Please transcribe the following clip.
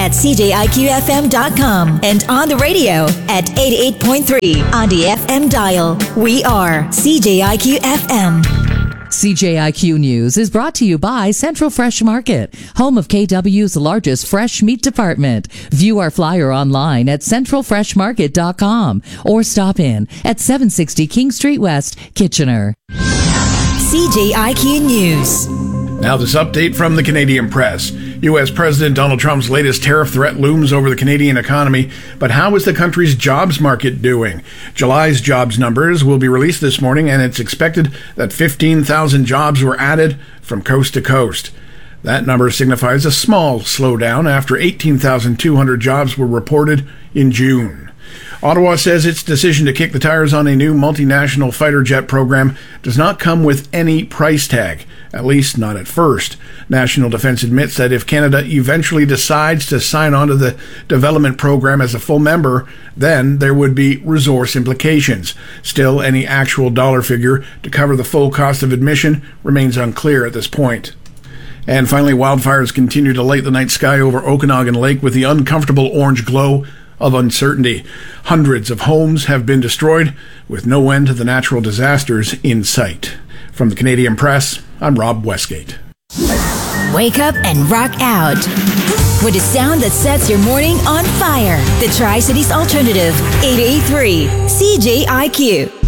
at CJIQFM.com and on the radio at 88.3 on the FM dial. We are CJIQ FM. CJIQ News is brought to you by Central Fresh Market, home of KW's largest fresh meat department. View our flyer online at centralfreshmarket.com or stop in at 760 King Street West, Kitchener. CJIQ News. Now this update from the Canadian Press. U.S. President Donald Trump's latest tariff threat looms over the Canadian economy, but how is the country's jobs market doing? July's jobs numbers will be released this morning, and it's expected that 15,000 jobs were added from coast to coast. That number signifies a small slowdown after 18,200 jobs were reported in June. Ottawa says its decision to kick the tires on a new multinational fighter jet program does not come with any price tag, at least not at first. National Defence admits that if Canada eventually decides to sign on to the development program as a full member, then there would be resource implications. Still, any actual dollar figure to cover the full cost of admission remains unclear at this point. And finally, wildfires continue to light the night sky over Okanagan Lake with the uncomfortable orange glow of uncertainty. Hundreds of homes have been destroyed, with no end to the natural disasters in sight. From the Canadian Press, I'm Rob Westgate. Wake up and rock out with a sound that sets your morning on fire. The Tri-Cities Alternative, 883 CJIQ.